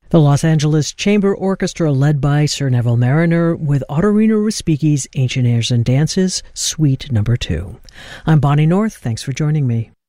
The Los Angeles Chamber Orchestra, led by Sir Neville Marriner, with Ottorino Respighi's Ancient Airs and Dances, Suite No. 2. I'm Bonnie North. Thanks for joining me.